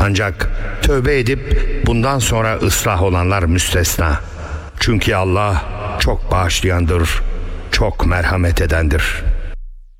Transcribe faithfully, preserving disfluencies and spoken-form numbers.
Ancak tövbe edip bundan sonra ıslah olanlar müstesna. Çünkü Allah çok bağışlayandır, çok merhamet edendir.